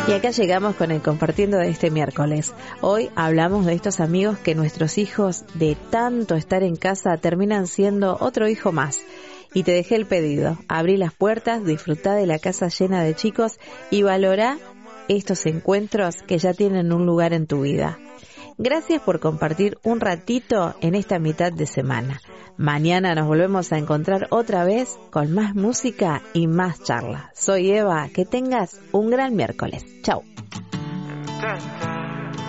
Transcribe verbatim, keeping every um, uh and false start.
Y acá llegamos con el compartiendo de este miércoles. Hoy hablamos de estos amigos que nuestros hijos, de tanto estar en casa, terminan siendo otro hijo más. Y te dejé el pedido. Abrí las puertas, disfrutá de la casa llena de chicos y valorá estos encuentros que ya tienen un lugar en tu vida. Gracias por compartir un ratito en esta mitad de semana. Mañana nos volvemos a encontrar otra vez con más música y más charla. Soy Eva, que tengas un gran miércoles. Chau.